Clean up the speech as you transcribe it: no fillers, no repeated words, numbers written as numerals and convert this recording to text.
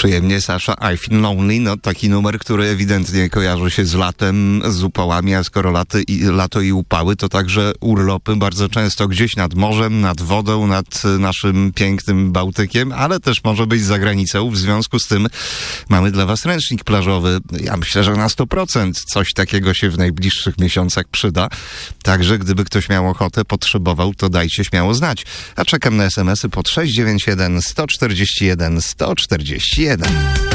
Przyjemnie, Sasza. I Feel Lonely, no taki numer, który ewidentnie kojarzy się z latem, z upałami, a skoro lato i upały, to także urlopy bardzo często gdzieś nad morzem, nad wodą, nad naszym pięknym Bałtykiem, ale też może być za granicą. W związku z tym mamy dla was ręcznik plażowy. Ja myślę, że na 100% coś takiego się w najbliższych miesiącach przyda. Także gdyby ktoś miał ochotę, potrzebował, to dajcie śmiało znać. A czekam na SMS-y pod 697 141 141.